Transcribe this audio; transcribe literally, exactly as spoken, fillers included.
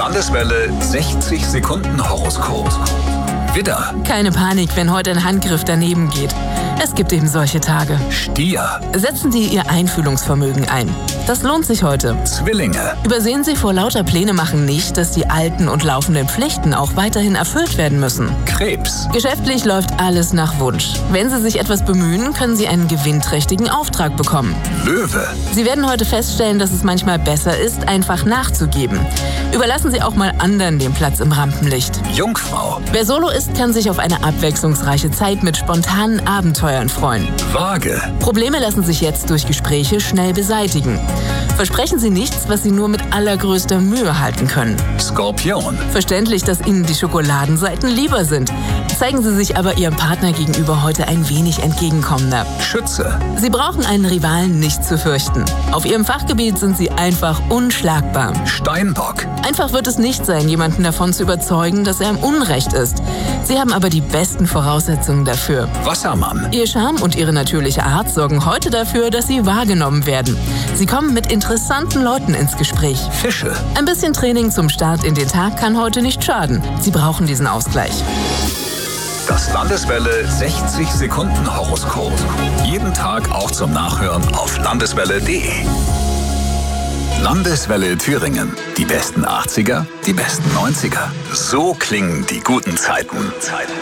Landeswelle sechzig Sekunden Horoskop. Widder, Keine Panik, wenn heute ein Handgriff daneben geht. Es gibt eben solche Tage. Stier, Setzen Sie Ihr Einfühlungsvermögen ein. Das lohnt sich heute. Zwillinge, Übersehen Sie vor lauter Pläne machen nicht, dass die alten und laufenden Pflichten auch weiterhin erfüllt werden müssen. Krebs, Geschäftlich läuft alles nach Wunsch. Wenn Sie sich etwas bemühen, können Sie einen gewinnträchtigen Auftrag bekommen. Löwe, Sie werden heute feststellen, dass es manchmal besser ist, einfach nachzugeben. Überlassen Sie auch mal anderen den Platz im Rampenlicht. Jungfrau, Wer Solo ist, kann sich auf eine abwechslungsreiche Zeit mit spontanen Abenteuern freuen. Waage, Probleme lassen sich jetzt durch Gespräche schnell beseitigen. Versprechen Sie nichts, was Sie nur mit allergrößter Mühe halten können. Skorpion, Verständlich, dass Ihnen die Schokoladenseiten lieber sind. Zeigen Sie sich aber Ihrem Partner gegenüber heute ein wenig entgegenkommender. Schütze, Sie brauchen einen Rivalen nicht zu fürchten. Auf Ihrem Fachgebiet sind Sie einfach unschlagbar. Steinbock, Einfach wird es nicht sein, jemanden davon zu überzeugen, dass er im Unrecht ist. Sie haben aber die besten Voraussetzungen dafür. Wassermann, Ihr Charme und Ihre natürliche Art sorgen heute dafür, dass Sie wahrgenommen werden. Sie kommen mit interessanten Leuten ins Gespräch. Fische. Ein bisschen Training zum Start in den Tag kann heute nicht schaden. Sie brauchen diesen Ausgleich. Das Landeswelle sechzig Sekunden Horoskop. Jeden Tag auch zum Nachhören auf landeswelle punkt de. Landeswelle Thüringen. Die besten achtziger, die besten neunziger. So klingen die guten Zeiten.